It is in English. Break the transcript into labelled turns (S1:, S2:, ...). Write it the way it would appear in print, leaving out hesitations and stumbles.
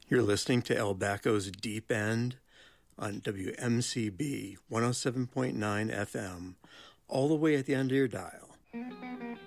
S1: You're listening to El Baco's Deep End on WMCB 107.9 FM, all the way at the end of your dial.